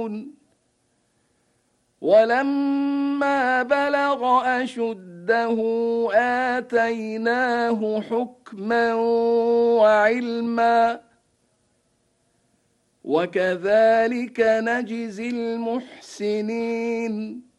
يعلمون ولما بلغ أشده آتيناه حكما وعلما وكذلك نجزي المحسنين